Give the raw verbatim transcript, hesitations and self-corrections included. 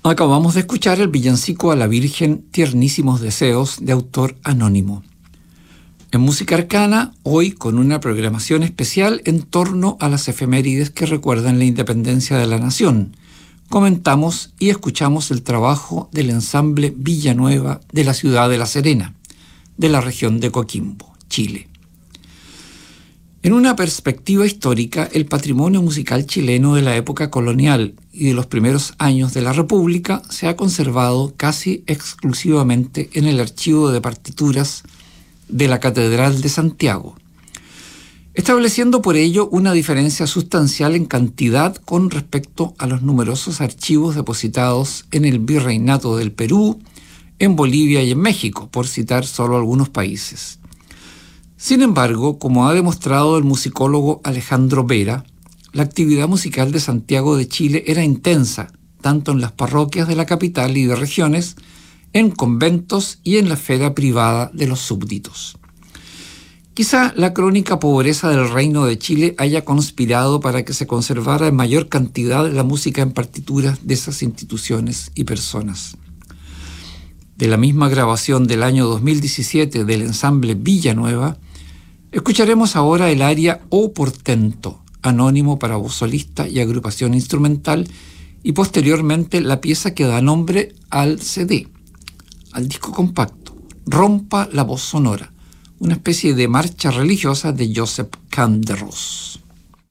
Acabamos de escuchar el villancico a la Virgen Tiernísimos Deseos, de autor anónimo. En Música Arcana, hoy con una programación especial en torno a las efemérides que recuerdan la independencia de la nación, comentamos y escuchamos el trabajo del ensamble Villanueva de la ciudad de La Serena, de la región de Coquimbo, Chile. En una perspectiva histórica, el patrimonio musical chileno de la época colonial y de los primeros años de la República se ha conservado casi exclusivamente en el archivo de partituras de la Catedral de Santiago, estableciendo por ello una diferencia sustancial en cantidad con respecto a los numerosos archivos depositados en el Virreinato del Perú, en Bolivia y en México, por citar solo algunos países. Sin embargo, como ha demostrado el musicólogo Alejandro Vera, la actividad musical de Santiago de Chile era intensa, tanto en las parroquias de la capital y de regiones, en conventos y en la esfera privada de los súbditos. Quizá la crónica pobreza del Reino de Chile haya conspirado para que se conservara en mayor cantidad la música en partituras de esas instituciones y personas. De la misma grabación del año dos mil diecisiete del ensamble Villanueva, escucharemos ahora el aria O Portento, anónimo para voz solista y agrupación instrumental, y posteriormente la pieza que da nombre al C D, al disco compacto, Rompa la voz sonora, una especie de marcha religiosa de Joseph Kanderos.